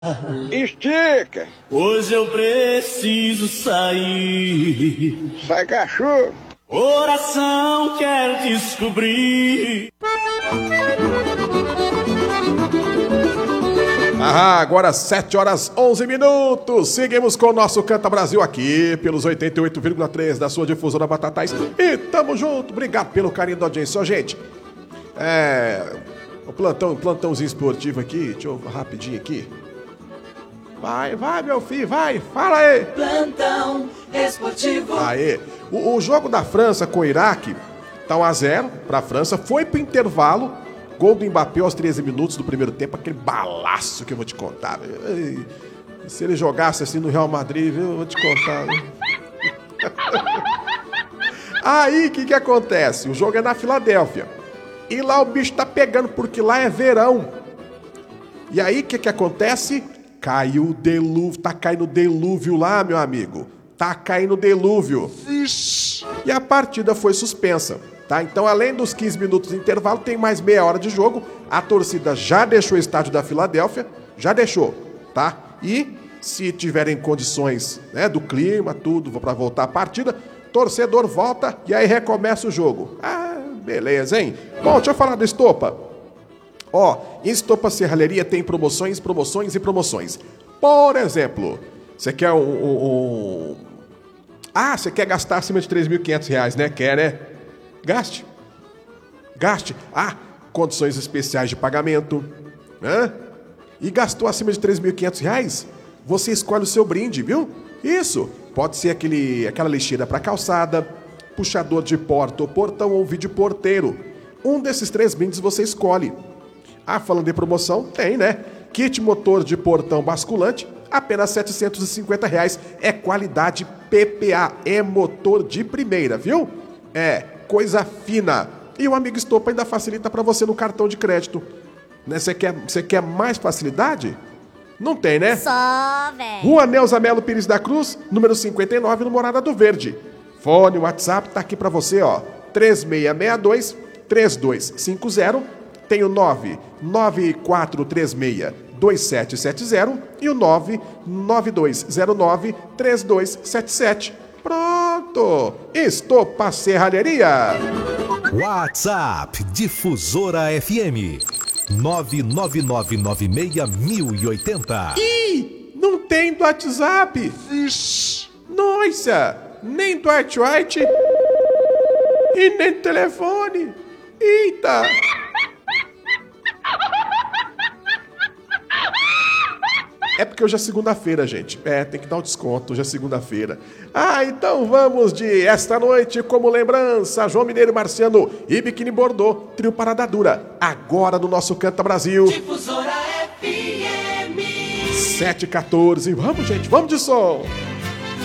Estica! Hoje eu preciso sair. Sai, cachorro! Oração quer descobrir. Agora 7 horas 11 minutos. Seguimos com o nosso Canta Brasil aqui pelos 88,3 da sua difusora Batatais. E tamo junto. Obrigado pelo carinho da audiência. Ó, gente, o plantãozinho esportivo aqui. Deixa eu rapidinho aqui. Vai, meu filho, vai. Fala aí. Plantão esportivo. Aê. O jogo da França com o Iraque tá 1-0 pra França. Foi pro intervalo. Gol do Mbappé aos 13 minutos do primeiro tempo, aquele balaço que eu vou te contar. Se ele jogasse assim no Real Madrid, viu? Eu vou te contar. Aí, o que acontece? O jogo é na Filadélfia. E lá o bicho tá pegando, porque lá é verão. E aí, o que acontece? Caiu o delúvio, tá caindo delúvio lá, meu amigo. Tá caindo delúvio. E a partida foi suspensa. Tá? Então, além dos 15 minutos de intervalo, tem mais meia hora de jogo. A torcida já deixou o estádio da Filadélfia, já deixou, tá? E se tiverem condições, né, do clima, tudo, para voltar a partida, torcedor volta e aí recomeça o jogo. Ah, beleza, hein? Bom, deixa eu falar do Estopa. Ó, em Estopa Serralheria tem promoções e promoções. Por exemplo, você quer você quer gastar acima de R$3.500, né? Quer, né? Gaste. Condições especiais de pagamento. E gastou acima de R$3.500? Você escolhe o seu brinde, viu? Isso. Pode ser aquela lixeira para calçada, puxador de porta ou portão ou vídeo porteiro. Um desses 3 brindes você escolhe. Falando em promoção, tem, né? Kit motor de portão basculante, apenas R$750. É qualidade PPA. É motor de primeira, viu? Coisa fina. E o Amigo Estopa ainda facilita para você no cartão de crédito. Né? Você quer mais facilidade? Não tem, né? Só, velho. Rua Neuza Melo Pires da Cruz, número 59, no Morada do Verde. Fone, WhatsApp, tá aqui para você, ó. 3662-3250. Tem o 99436-2770 e o 99209-3277. Pronto! Estopa Serralheria. WhatsApp Difusora FM 999961080. Ih, não tem do WhatsApp. Nossa, nem do White e nem do telefone. Eita! É porque hoje é segunda-feira, gente. Tem que dar um desconto, hoje é segunda-feira. Então vamos de esta noite como lembrança, João Mineiro, Marciano e Biquíni Bordeaux, trio Parada Dura. Agora no nosso Canta Brasil. Difusora FM 7h14. Vamos, gente, vamos de som.